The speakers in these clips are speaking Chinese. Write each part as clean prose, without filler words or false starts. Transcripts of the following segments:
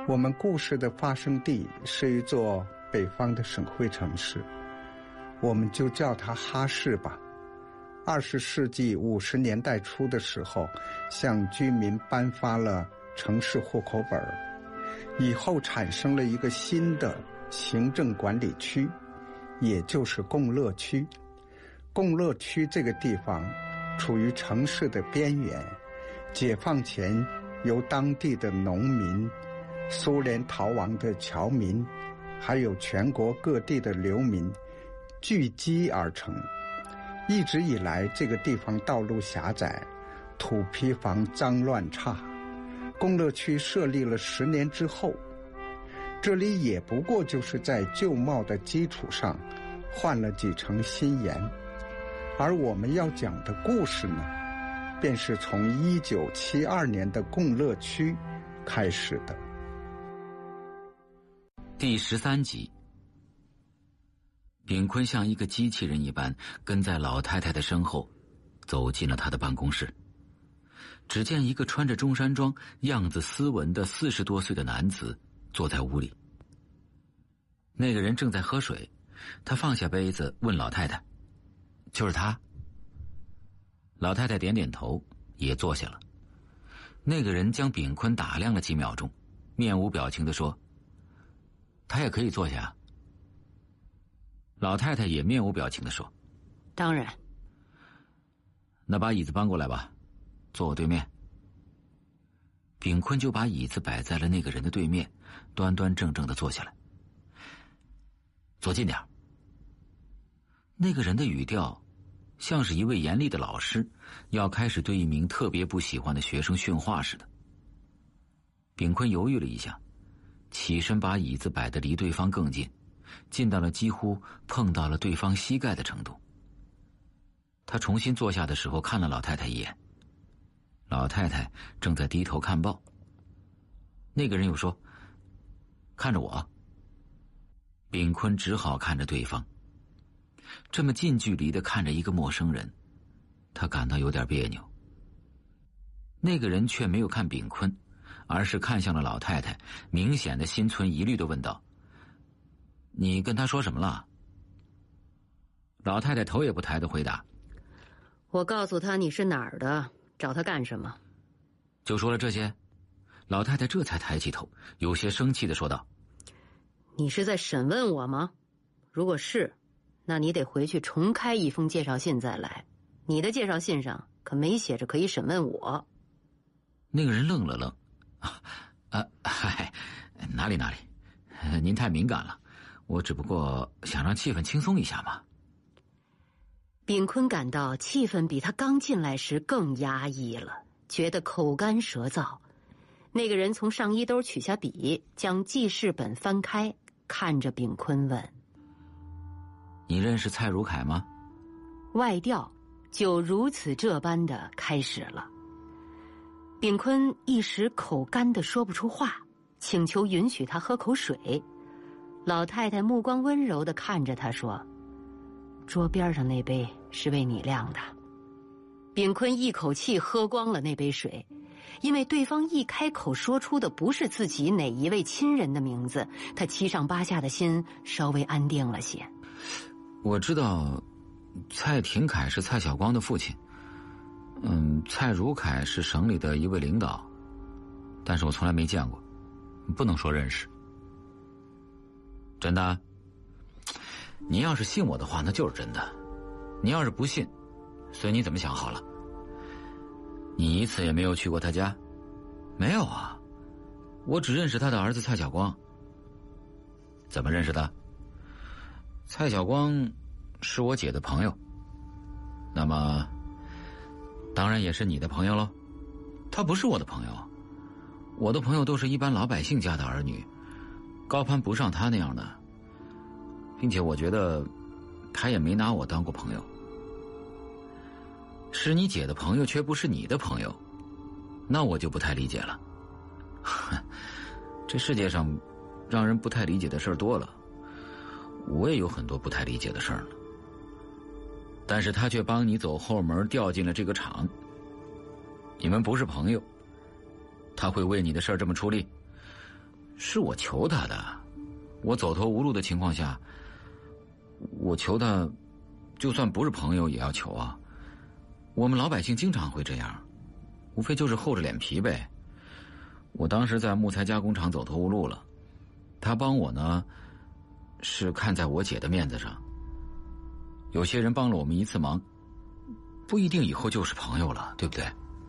我们故事的发生地是一座北方的省会城市，我们就叫它哈市吧。20世纪50年代初的时候，向居民颁发了城市户口本，以后产生了一个新的行政管理区，也就是共乐区。共乐区这个地方处于城市的边缘，解放前由当地的农民、苏联逃亡的侨民，还有全国各地的流民聚集而成。一直以来，这个地方道路狭窄，土坯房脏乱差。共乐区设立了10年之后，这里也不过就是在旧貌的基础上换了几层新颜。而我们要讲的故事呢，便是从1972年的共乐区开始的。 第13集，炳坤像一个机器人一般跟在老太太的身后，走进了她的办公室。只见一个穿着中山装、样子斯文的40多岁的男子坐在屋里。那个人正在喝水，他放下杯子问老太太：“就是他？”老太太点点头，也坐下了。那个人将炳坤打量了几秒钟，面无表情地说：“他也可以坐下。”老太太也面无表情地说：“ 当然。” 那把椅子搬过来吧，坐我对面。炳坤就把椅子摆在了那个人的对面，端端正正地坐下来。坐近点。那个人的语调像是一位严厉的老师要开始对一名特别不喜欢的学生训话似的。炳坤犹豫了一下，起身把椅子摆得离对方更近，近到了几乎碰到了对方膝盖的程度。他重新坐下的时候看了老太太一眼，老太太正在低头看报。那个人又说：“看着我。”炳坤只好看着对方，这么近距离地看着一个陌生人，他感到有点别扭。那个人却没有看炳坤，而是看向了老太太，明显的心存疑虑地问道：“你跟他说什么了？”老太太头也不抬地回答：“ 我告诉他你是哪儿的，找他干什么？” 就说了这些。老太太这才抬起头，有些生气地说道：“ 你是在审问我吗？如果是，那你得回去重开一封介绍信再来。你的介绍信上可没写着可以审问我。” 那个人愣了愣：“嗨，哪里，您太敏感了，我只不过想让气氛轻松一下嘛。” 炳坤感到气氛比他刚进来时更压抑了，觉得口干舌燥。那个人从上衣兜取下笔，将记事本翻开，看着炳坤问：“ 你认识蔡如凯吗？” 外调就如此这般的开始了。炳坤一时口干的说不出话，请求允许他喝口水。老太太目光温柔地看着他说：“桌边上那杯是为你晾的。”炳坤一口气喝光了那杯水，因为对方一开口说出的不是自己哪一位亲人的名字，他七上八下的心稍微安定了些。 “我知道蔡廷锴是蔡晓光的父亲，蔡如凯是省里的一位领导，但是我从来没见过，不能说认识。”“真的？你要是信我的话，那就是真的；你要是不信，随你怎么想好了。你一次也没有去过他家？”“没有啊，我只认识他的儿子蔡晓光。”“怎么认识的？”“蔡晓光是我姐的朋友。”“那么当然也是你的朋友喽。”“他不是我的朋友，我的朋友都是一般老百姓家的儿女，高攀不上他那样的，并且我觉得他也没拿我当过朋友。”“是你姐的朋友却不是你的朋友，那我就不太理解了。”“这世界上让人不太理解的事儿多了，我也有很多不太理解的事儿呢。但是他却帮你走后门调进了这个厂，你们不是朋友，他会为你的事儿这么出力， 是我求他的，我走投无路的情况下，我求他，就算不是朋友也要求啊。我们老百姓经常会这样，无非就是厚着脸皮呗。我当时在木材加工厂走投无路了，他帮我呢，是看在我姐的面子上。有些人帮了我们一次忙，不一定以后就是朋友了，对不对？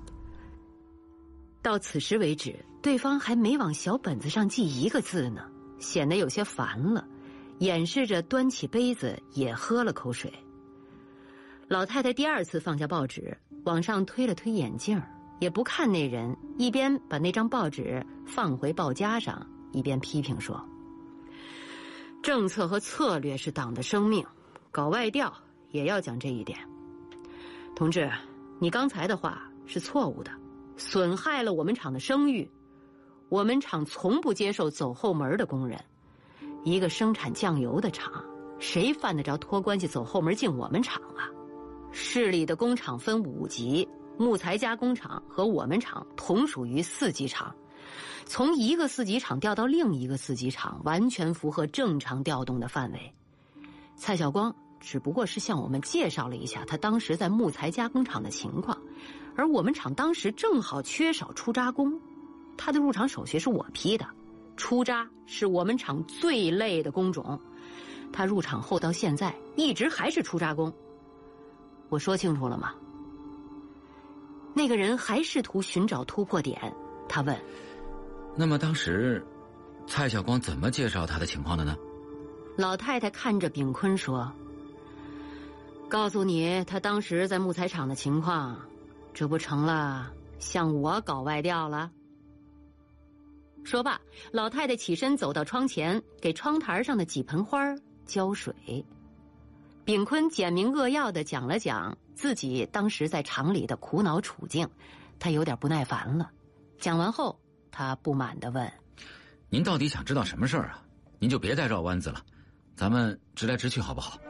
到此时为止，对方还没往小本子上记一个字呢，显得有些烦了，掩饰着端起杯子也喝了口水。老太太第二次放下报纸，往上推了推眼镜，也不看那人，一边把那张报纸放回报夹上，一边批评说：政策和策略是党的生命，搞外调也要讲这一点。同志，你刚才的话是错误的，损害了我们厂的声誉。我们厂从不接受走后门的工人，一个生产酱油的厂，谁犯得着托关系走后门进我们厂啊？市里的工厂分5级，木材加工厂和我们厂同属于4级厂，从一个4级厂调到另一个4级厂，完全符合正常调动的范围。蔡晓光只不过是向我们介绍了一下他当时在木材加工厂的情况，而我们厂当时正好缺少出渣工，他的入厂手续是我批的，出渣是我们厂最累的工种，他入厂后到现在一直还是出渣工。我说清楚了吗？那个人还试图寻找突破点，他问： 那么当时蔡晓光怎么介绍他的情况的呢？ 老太太看着炳坤说：告诉你他当时在木材厂的情况，这不成了向我搞外调了？说罢，老太太起身走到窗前，给窗台上的几盆花浇水。炳坤简明扼要地讲了讲自己当时在厂里的苦恼处境，他有点不耐烦了。讲完后，他不满地问： 您到底想知道什么事儿啊？您就别再绕弯子了，咱们直来直去好不好？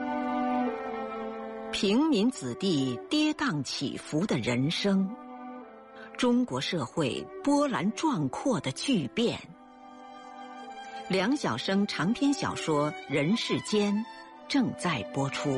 平民子弟跌宕起伏的人生，中国社会波澜壮阔的巨变。梁晓声长篇小说《人世间》正在播出。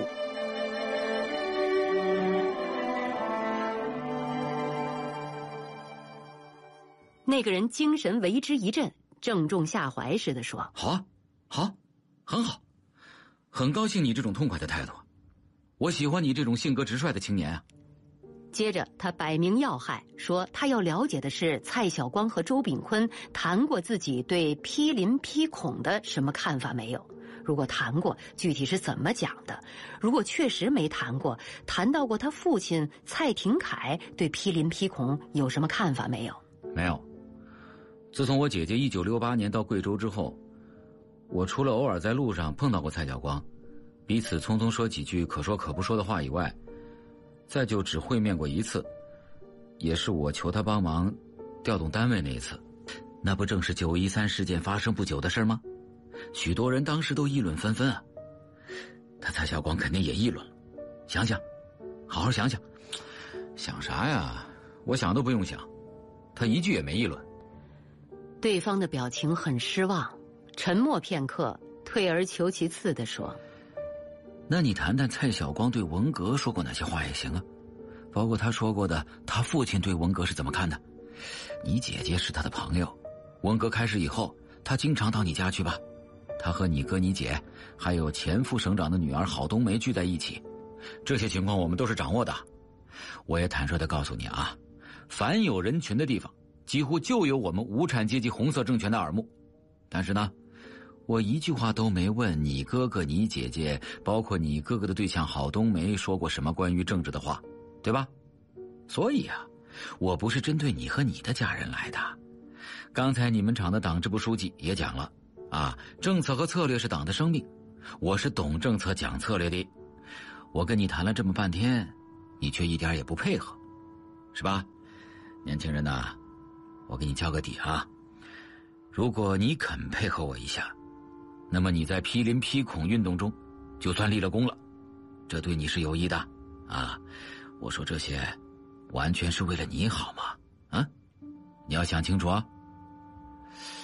那个人精神为之一振，正中下怀似的说： 好啊，好，很好，很高兴你这种痛快的态度，我喜欢你这种性格直率的青年啊。 接着他摆明要害，说他要了解的是蔡晓光和周炳坤谈过自己对批林批孔的什么看法没有，如果谈过，具体是怎么讲的，如果确实没谈过，谈到过他父亲蔡廷锴对批林批孔有什么看法没有？ 没有。自从我姐姐1968年到贵州之后，我除了偶尔在路上碰到过蔡晓光，彼此匆匆说几句可说可不说的话以外，再就只会面过一次，也是我求他帮忙调动单位那一次。那不正是913事件发生不久的事吗？许多人当时都议论纷纷啊。他蔡晓光肯定也议论了，想想，好好想想。想啥呀？我想都不用想，他一句也没议论。 对方的表情很失望，沉默片刻，退而求其次地说： 那你谈谈蔡晓光对文革说过哪些话也行啊，包括他说过的他父亲对文革是怎么看的。你姐姐是他的朋友，文革开始以后他经常到你家去吧，他和你哥你姐还有前副省长的女儿郝冬梅聚在一起，这些情况我们都是掌握的。我也坦率地告诉你啊，凡有人群的地方几乎就有我们无产阶级红色政权的耳目。但是呢，我一句话都没问你哥哥你姐姐，包括你哥哥的对象郝冬梅说过什么关于政治的话，对吧？所以啊，我不是针对你和你的家人来的。刚才你们厂的党支部书记也讲了啊，政策和策略是党的生命，我是懂政策讲策略的。我跟你谈了这么半天，你却一点也不配合，是吧？年轻人呐，我给你交个底啊，如果你肯配合我一下，那么你在批林批孔运动中就算立了功了，这对你是有益的啊。我说这些完全是为了你好嘛，啊，你要想清楚啊。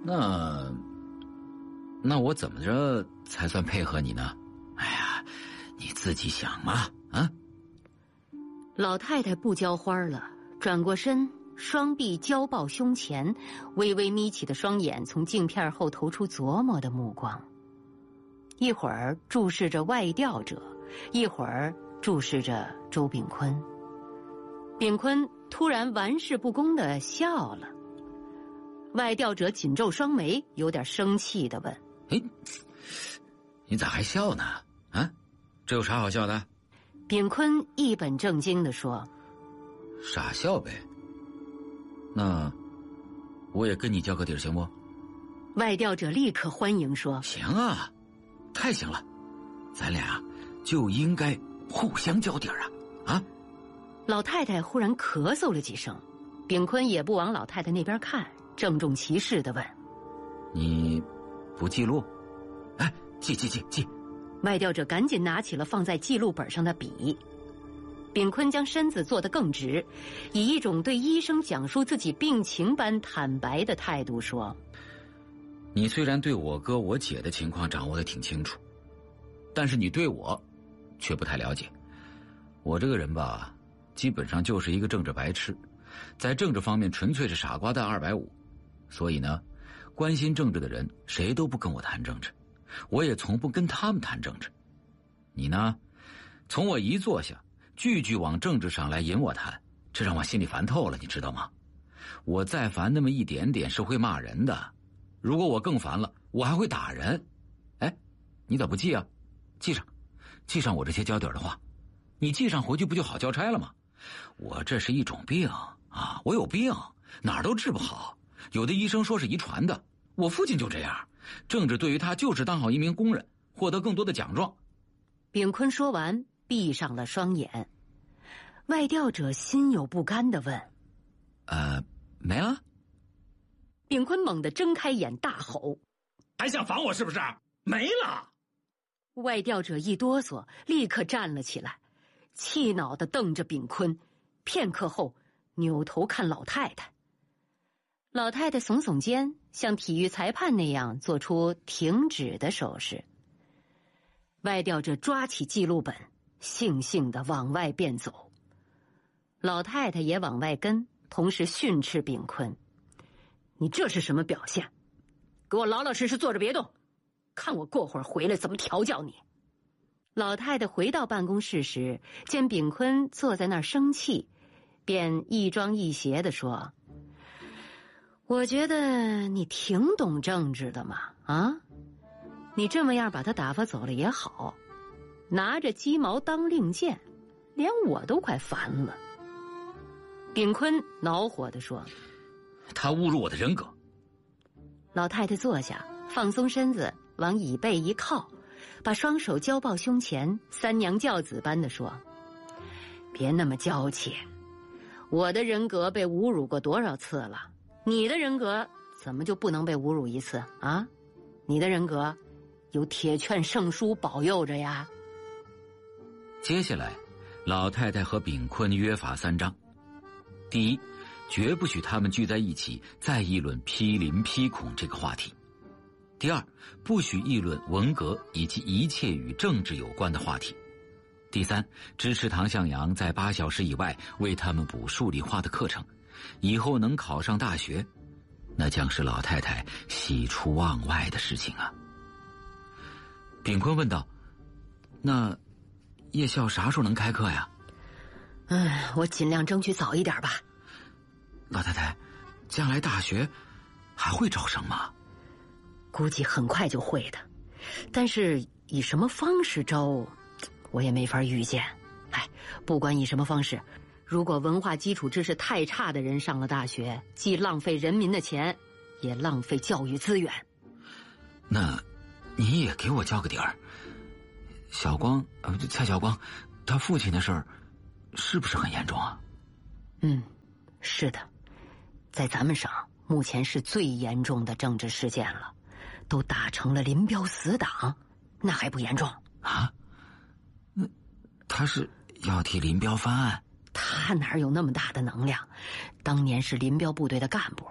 那我怎么着才算配合你呢？哎呀，你自己想嘛，啊！ 老太太不浇花了，转过身，双臂交抱胸前，微微眯起的双眼从镜片后投出琢磨的目光，一会儿注视着外调者，一会儿注视着周炳坤。炳坤突然玩世不恭地笑了。外调者紧皱双眉，有点生气地问：“ 哎，你咋还笑呢？啊，这有啥好笑的？” 炳坤一本正经地说：“ 傻笑呗。那我也跟你交个底儿行不？” 外调者立刻欢迎说：“ 行啊，太行了，咱俩就应该互相交底儿啊！啊！” 老太太忽然咳嗽了几声，炳坤也不往老太太那边看，郑重其事地问：“ 你不记录？哎，记。” 外调者赶紧拿起了放在记录本上的笔。炳坤将身子坐得更直，以一种对医生讲述自己病情般坦白的态度说：“ 你虽然对我哥我姐的情况掌握得挺清楚，但是你对我却不太了解。我这个人吧，基本上就是一个政治白痴，在政治方面纯粹是傻瓜蛋250，所以呢，关心政治的人谁都不跟我谈政治，我也从不跟他们谈政治。你呢，从我一坐下，句句往政治上来引我谈，这让我心里烦透了，你知道吗？我再烦那么一点点是会骂人的，如果我更烦了，我还会打人。哎，你咋不记啊？记上我这些交底的话，你记上回去不就好交差了吗？我这是一种病啊，我有病，哪儿都治不好。有的医生说是遗传的，我父亲就这样。政治对于他就是当好一名工人，获得更多的奖状。 炳坤说完，闭上了双眼。外调者心有不甘地问：“ 没了？” 炳坤猛地睁开眼，大吼：“ 还想防我是不是？没了！” 外调者一哆嗦，立刻站了起来，气恼地瞪着炳坤，片刻后扭头看老太太。老太太耸耸肩，像体育裁判那样做出停止的手势。外调者抓起记录本，悻悻地往外便走。老太太也往外跟，同时训斥炳坤：“你这是什么表现？给我老老实实坐着别动，看我过会儿回来怎么调教你。”老太太回到办公室时，见炳坤坐在那儿生气，便一庄一谐地说：“我觉得你挺懂政治的嘛，啊？你这么样把他打发走了也好，拿着鸡毛当令箭，连我都快烦了。”炳坤恼火地说：“ 他侮辱我的人格。” 老太太坐下，放松身子，往椅背一靠，把双手交抱胸前，三娘教子般地说：“别那么娇气，我的人格被侮辱过多少次了？你的人格怎么就不能被侮辱一次啊？你的人格有铁券圣书保佑着呀。” 接下来，老太太和炳坤约法3章：第一，绝不许他们聚在一起再议论批林批孔这个话题；第二，不许议论文革以及一切与政治有关的话题；第三，支持唐向阳在8小时以外为他们补数理化的课程，以后能考上大学，那将是老太太喜出望外的事情啊。炳坤问道：“那夜校啥时候能开课呀？”“ 我尽量争取早一点吧。”“ 老太太，将来大学还会招生吗？”“ 估计很快就会的，但是以什么方式招，我也没法预见。不管以什么方式，如果文化基础知识太差的人上了大学，既浪费人民的钱，也浪费教育资源。”“ 那你也给我交个底儿。小光，蔡小光，他父亲的事儿，是不是很严重啊？”“ 是的，在咱们省目前是最严重的政治事件了，都打成了林彪死党，那还不严重啊？那他是要替林彪翻案？”“ 他哪有那么大的能量？当年是林彪部队的干部，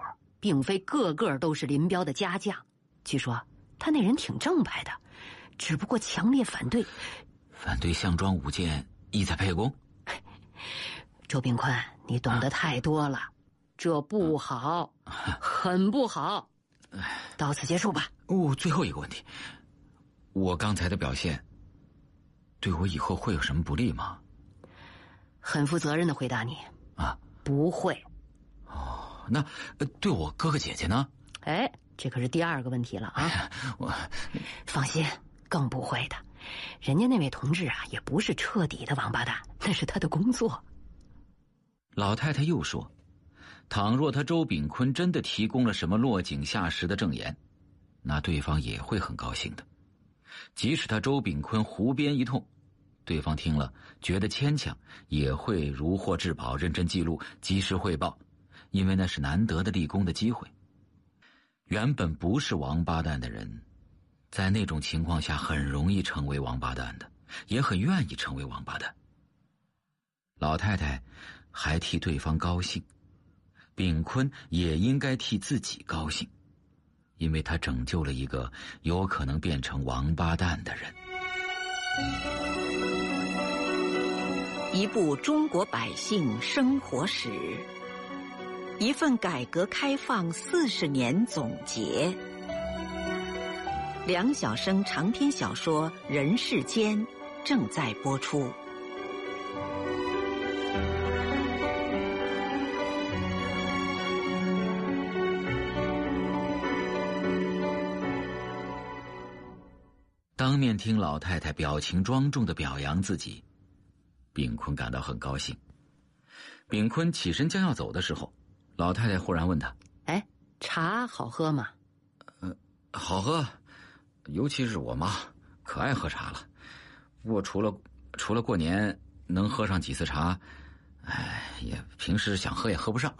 并非个个都是林彪的家将。据说他那人挺正派的，只不过强烈反对项庄舞剑，意在沛公。 周炳坤，你懂得太多了，这不好，很不好。到此结束吧。 最后一个问题，我刚才的表现对我以后会有什么不利吗？ 很负责任的回答你啊， 不会。 那对我哥哥姐姐呢？ 这可是第二个问题了啊！ 我放心，更不会的。人家那位同志啊，也不是彻底的王八蛋，那是他的工作。 老太太又说，倘若他周炳坤真的提供了什么落井下石的证言，那对方也会很高兴的。即使他周炳坤胡编一通，对方听了觉得牵强，也会如获至宝，认真记录，及时汇报，因为那是难得的立功的机会。原本不是王八蛋的人，在那种情况下很容易成为王八蛋的，也很愿意成为王八蛋。老太太还替对方高兴，炳坤也应该替自己高兴，因为他拯救了一个有可能变成王八蛋的人。 一部中国百姓生活史，一份改革开放40年总结。梁晓声长篇小说《人世间》正在播出。 当面听老太太表情庄重地表扬自己，炳坤感到很高兴。炳坤起身将要走的时候，老太太忽然问他： 茶好喝吗？ 好喝，尤其是我妈可爱喝茶了。不过除了过年能喝上几次茶，也平时想喝也喝不上。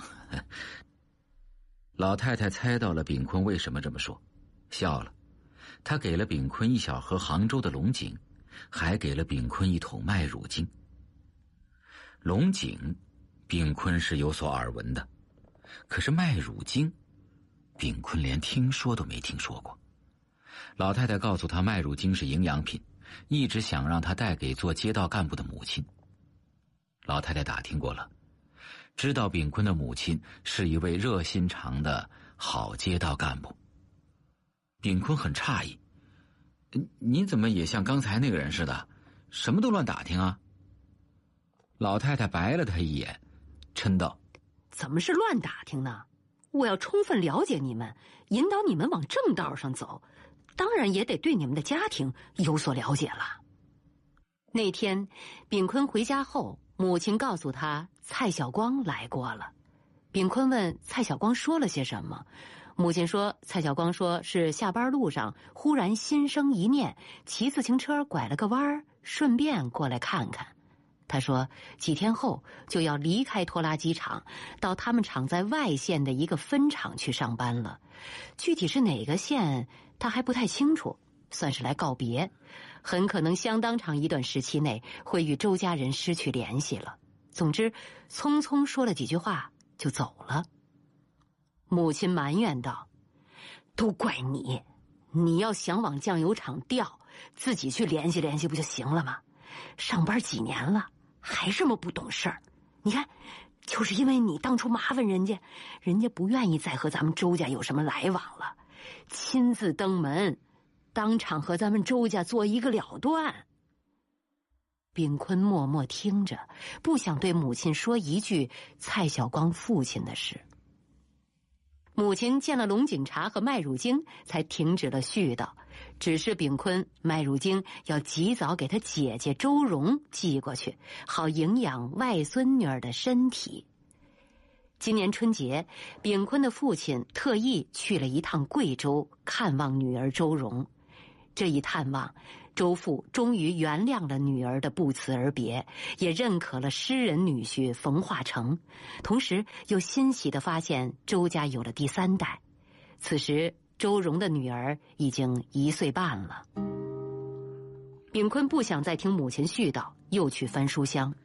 老太太猜到了炳坤为什么这么说，笑了。她给了炳坤一小盒杭州的龙井，还给了炳坤一桶麦乳精。龙井，炳坤是有所耳闻的，可是麦乳精，炳坤连听说都没听说过。老太太告诉他，麦乳精是营养品，一直想让他带给做街道干部的母亲。老太太打听过了，知道炳坤的母亲是一位热心肠的好街道干部。炳坤很诧异，你怎么也像刚才那个人似的，什么都乱打听啊？老太太白了他一眼，嗔道： 怎么是乱打听呢？我要充分了解你们，引导你们往正道上走，当然也得对你们的家庭有所了解了。那天炳坤回家后，母亲告诉他蔡晓光来过了。炳坤问蔡晓光说了些什么，母亲说蔡晓光说是下班路上忽然心生一念，骑自行车拐了个弯，顺便过来看看。他说几天后就要离开拖拉机厂，到他们厂在外县的一个分厂去上班了，具体是哪个县他还不太清楚，算是来告别，很可能相当长一段时期内会与周家人失去联系了。总之匆匆说了几句话就走了。母亲埋怨道：都怪你，你要想往酱油厂调，自己去联系联系不就行了吗？上班几年了还这么不懂事儿，你看就是因为你当初麻烦人家，人家不愿意再和咱们周家有什么来往了，亲自登门当场和咱们周家做一个了断。炳坤默默听着，不想对母亲说一句蔡晓光父亲的事。母亲见了龙井茶和麦乳精，才停止了絮叨，只是炳坤麦乳精要及早给他姐姐周蓉寄过去，好营养外孙女儿的身体。今年春节，炳坤的父亲特意去了一趟贵州看望女儿周蓉。这一探望，周父终于原谅了女儿的不辞而别，也认可了诗人女婿冯化成，同时又欣喜地发现周家有了第3代。此时周蓉的女儿已经1岁半了。炳坤不想再听母亲絮叨，又去翻书箱。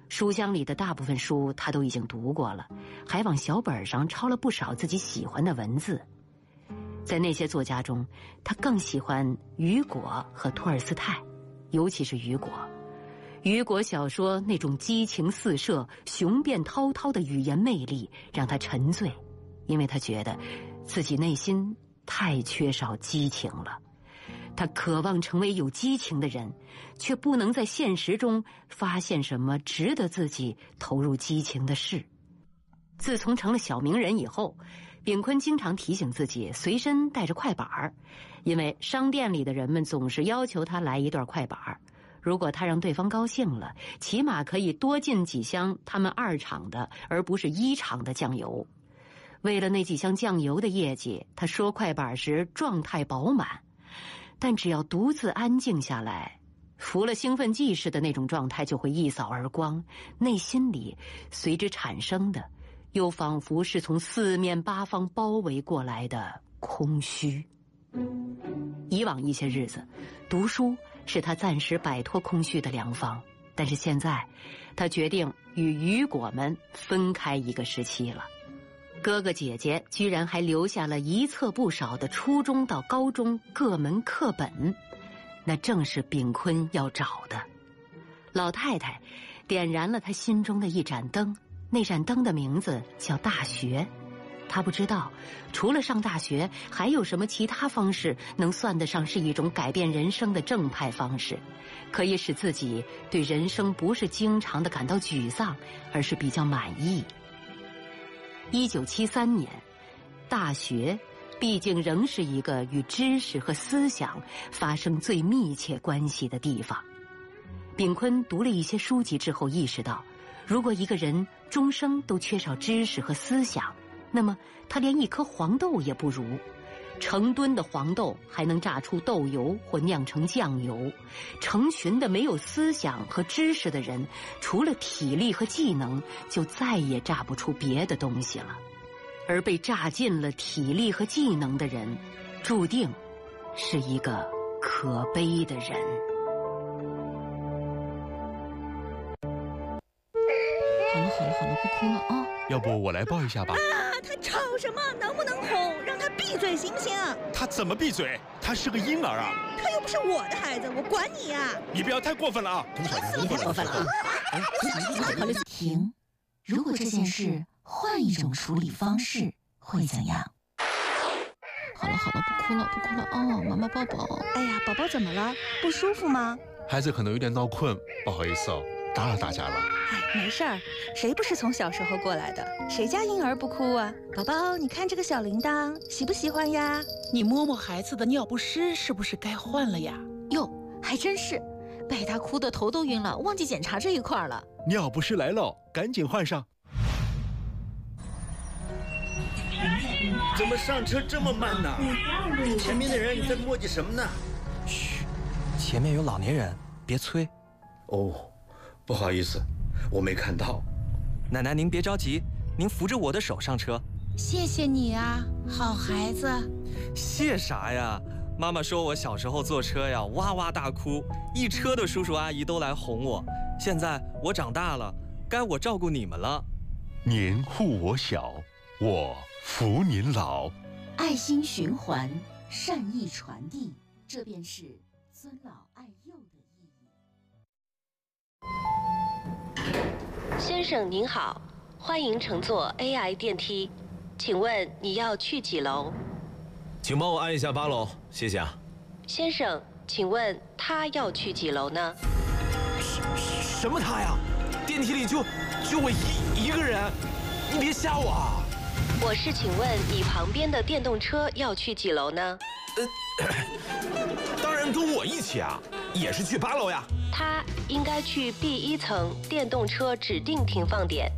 书箱里的大部分书他都已经读过了，还往小本上抄了不少自己喜欢的文字。在那些作家中，他更喜欢雨果和托尔斯泰，尤其是雨果。雨果小说那种激情四射、雄辩滔滔的语言魅力让他沉醉，因为他觉得自己内心太缺少激情了。他渴望成为有激情的人，却不能在现实中发现什么值得自己投入激情的事。自从成了小名人以后，秉昆经常提醒自己随身带着快板儿，因为商店里的人们总是要求他来一段快板儿。如果他让对方高兴了，起码可以多进几箱他们2厂的而不是1厂的酱油。为了那几箱酱油的业绩，他说快板时状态饱满，但只要独自安静下来，服了兴奋剂似的那种状态就会一扫而光，内心里随之产生的又仿佛是从4面8方包围过来的空虚。以往一些日子，读书是他暂时摆脱空虚的良方，但是现在他决定与雨果们分开一个时期了。哥哥姐姐居然还留下了一册不少的初中到高中各门课本，那正是秉昆要找的。老太太点燃了他心中的一盏灯，那盏灯的名字叫大学。他不知道除了上大学还有什么其他方式能算得上是一种改变人生的正派方式，可以使自己对人生不是经常的感到沮丧，而是比较满意。1973年，大学毕竟仍是一个与知识和思想发生最密切关系的地方。秉昆读了一些书籍之后意识到，如果一个人终生都缺少知识和思想，那么他连一颗黄豆也不如。成吨的黄豆还能榨出豆油或酿成酱油，成群的没有思想和知识的人，除了体力和技能，就再也榨不出别的东西了。而被榨尽了体力和技能的人，注定是一个可悲的人。好了，不哭了啊！ 要不我来抱一下吧。 他吵什么？能不能哄？让他闭嘴行不行？ 他怎么闭嘴？他是个婴儿啊！ 他又不是我的孩子，我管你呀！ 你不要太过分了啊！ 别过分了啊！ 停！如果这件事换一种处理方式，会怎样？ 好了，不哭了哦，妈妈抱抱。 哎呀，宝宝怎么了？不舒服吗？ 孩子可能有点闹困，不好意思哦，打扰大家了。 哎，没事儿，谁不是从小时候过来的？谁家婴儿不哭啊？宝宝，你看这个小铃铛，喜不喜欢呀？ 你摸摸孩子的尿不湿，是不是该换了呀？ 哟，还真是，被他哭得头都晕了，忘记检查这一块了。 尿不湿来了，赶紧换上。 怎么上车这么慢呢？前面的人在磨叽什么呢？ 嘘，前面有老年人，别催。 哦，不好意思，我没看到。 奶奶您别着急，您扶着我的手上车。 谢谢你啊，好孩子。 谢啥呀？妈妈说我小时候坐车呀，哇哇大哭，一车的叔叔阿姨都来哄我。现在我长大了，该我照顾你们了。 您护我小，我扶您老。 爱心循环，善意传递，这便是尊老爱幼的意义。 先生您好，欢迎乘坐 AI 电梯，请问你要去几楼？ 请帮我按一下8楼，谢谢啊。 先生，请问他要去几楼呢？ 什么他呀？电梯里就我一个人，你别吓我啊！ 我是请问你旁边的电动车要去几楼呢？ 当然跟我一起啊，也是去8楼呀。 他应该去B1层电动车指定停放点。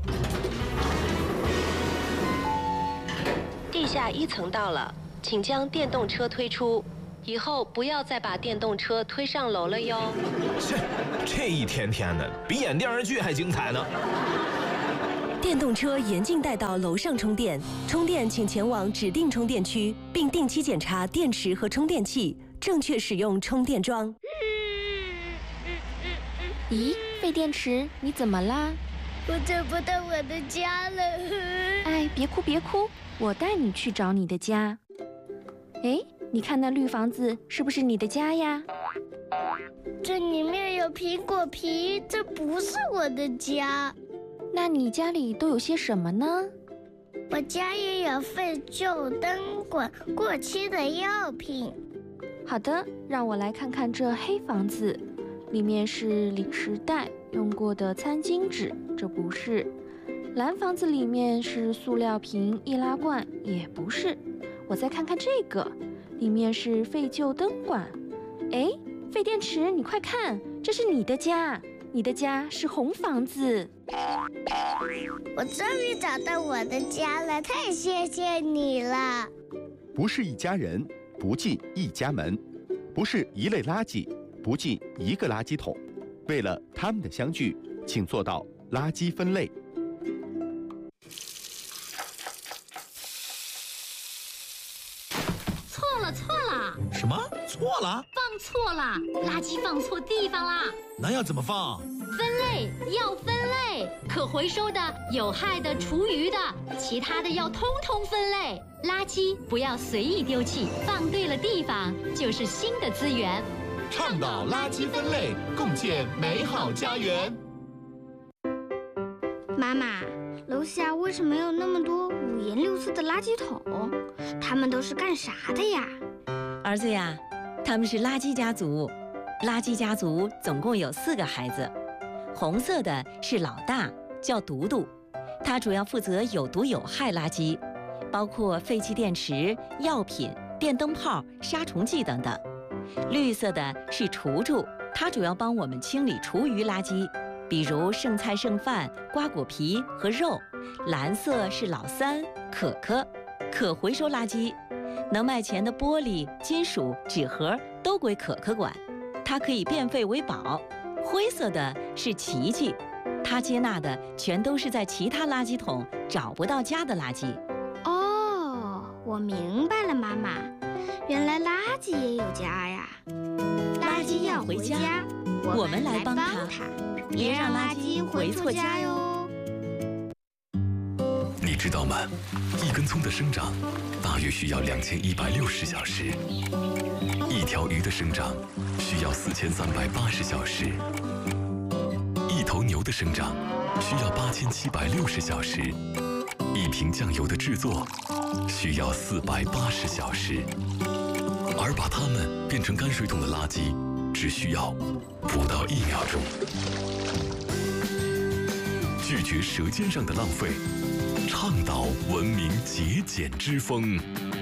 地下1层到了，请将电动车推出，以后不要再把电动车推上楼了哟。 这一天天的，比演电视剧还精彩呢。 电动车严禁带到楼上充电，充电请前往指定充电区，并定期检查电池和充电器，正确使用充电桩。 咦， 废电池，你怎么啦？ 我找不到我的家了。 哎，别哭别哭，我带你去找你的家。哎，你看那绿房子是不是你的家呀？ 这里面有苹果皮，这不是我的家。 那你家里都有些什么呢？ 我家也有废旧灯管、过期的药品。 好的，让我来看看这黑房子，里面是零食袋、用过的餐巾纸，这不是。蓝房子里面是塑料瓶、易拉罐，也不是。我再看看这个，里面是废旧灯管。哎，废电池，你快看，这是你的家，你的家是红房子。 我终于找到我的家了，太谢谢你了。 不是一家人，不进一家门；不是一类垃圾，不进一个垃圾桶。为了他们的相聚，请做到垃圾分类。 错了！ 什么？错了？ 放错了，垃圾放错地方啦！ 那要怎么放？ 分类要分类，可回收的、有害的、厨余的，其他的要通通分类。垃圾不要随意丢弃，放对了地方就是新的资源。 倡导垃圾分类，共建美好家园。 妈妈，楼下为什么有那么多五颜六色的垃圾桶？他们都是干啥的呀？ 儿子呀，他们是垃圾家族。垃圾家族总共有4个孩子，红色的是老大，叫独独，他主要负责有毒有害垃圾，包括废弃电池、药品、电灯泡、杀虫剂等等。绿色的是厨助，他主要帮我们清理厨余垃圾，比如剩菜剩饭、瓜果皮和肉。蓝色是老三，可可，可回收垃圾，能卖钱的玻璃、金属、纸盒都归可可管，它可以变废为宝。灰色的是琪琪，他接纳的全都是在其他垃圾桶找不到家的垃圾。 哦，我明白了，妈妈，原来垃圾也有家呀。 垃圾要回家，我们来帮他，别让垃圾回错家哟。 你知道吗？一根葱的生长大约需要2160小时，一条鱼的生长需要4380小时，一头牛的生长需要8760小时，一瓶酱油的制作需要480小时，而把它们变成泔水桶的垃圾只需要不到1秒钟。拒绝舌尖上的浪费，倡导文明节俭之风。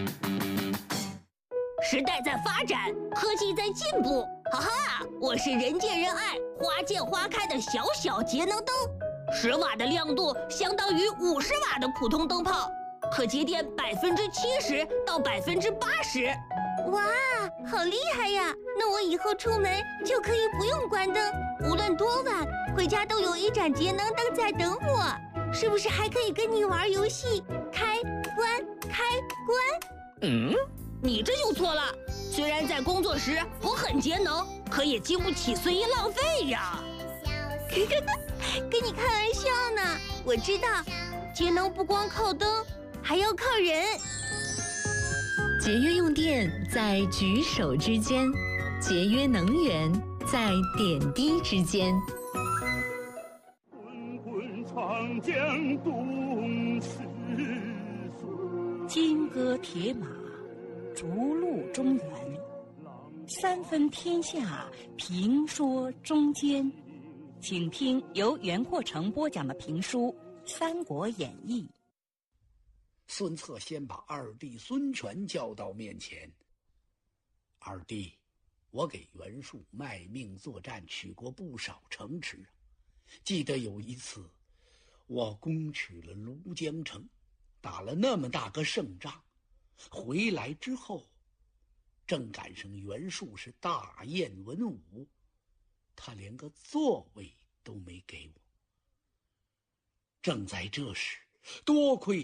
时代在发展，科技在进步，哈哈！我是人见人爱、花见花开的小小节能灯，10瓦的亮度相当于50瓦的普通灯泡，可节电70%到80%。 哇，好厉害呀！那我以后出门就可以不用关灯，无论多晚，回家都有一盏节能灯在等我。是不是还可以跟你玩游戏？开关开关。 你这就错了。虽然在工作时我很节能，可也经不起随意浪费呀。 跟你开玩笑呢。我知道，节能不光靠灯，还要靠人。 节约用电在举手之间，节约能源在点滴之间。 长江东逝水，金戈铁马，逐鹿中原。3分天下，评说中间。请听由袁阔成播讲的评书《三国演义》。 孙策先把二弟孙权叫到面前。二弟，我给袁术卖命作战，取过不少城池。记得有一次，我攻取了庐江城，打了那么大个胜仗，回来之后，正赶上袁术是大宴文武，他连个座位都没给我。正在这时，多亏